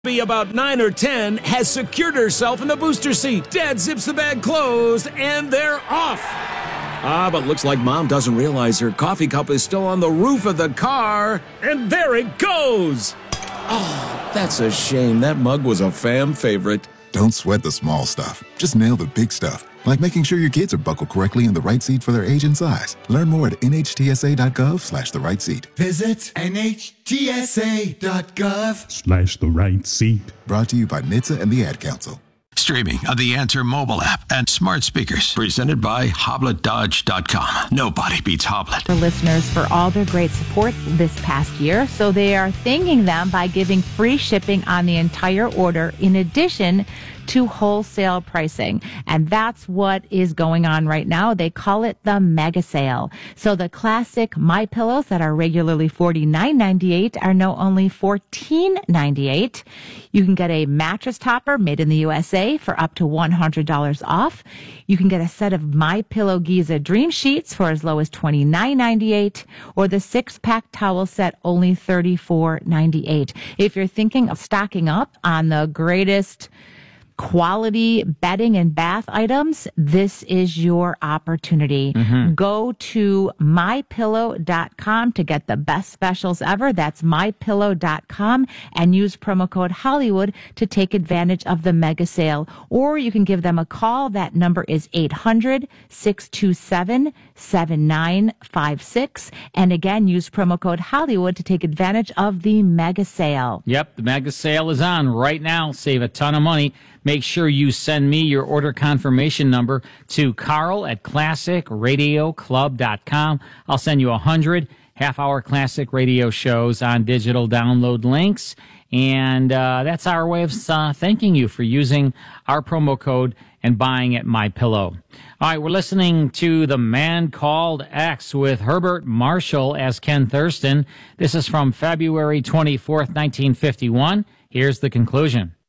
Be about 9 or 10 has secured herself in the booster seat. Dad zips the bag closed, and they're off. But looks like Mom doesn't realize her coffee cup is still on the roof of the car, and there it goes. Oh, that's a shame. That mug was a fam favorite. Don't sweat the small stuff. Just nail the big stuff, like making sure your kids are buckled correctly in the right seat for their age and size. Learn more at nhtsa.gov/the right seat. Visit nhtsa.gov/the right seat. Brought to you by NHTSA and the Ad Council. Streaming on the Answer mobile app and smart speakers. Presented by HobletDodge.com. Nobody beats Hoblet. For listeners for all their great support this past year, so they are thanking them by giving free shipping on the entire order in addition to wholesale pricing. And that's what is going on right now. They call it the mega sale. So the classic My Pillows that are regularly $49.98 are now only $14.98. You can get a mattress topper made in the USA for up to $100 off. You can get a set of My Pillow Giza Dream Sheets for as low as $29.98, or the 6-pack towel set only $34.98. If you're thinking of stocking up on the greatest quality bedding and bath items, this is your opportunity. Go to mypillow.com to get the best specials ever. That's mypillow.com, and use promo code Hollywood to take advantage of the mega sale. Or you can give them a call. That number is 800-627-7956. And again, use promo code Hollywood to take advantage of the mega sale. Yep, the mega sale is on right now. Save a ton of money. Make sure you send me your order confirmation number to Carl at ClassicRadioClub.com. I'll send you 100 half-hour classic radio shows on digital download links. And that's our way of thanking you for using our promo code and buying at MyPillow. All right, we're listening to The Man Called X with Herbert Marshall as Ken Thurston. This is from February 24th, 1951. Here's the conclusion.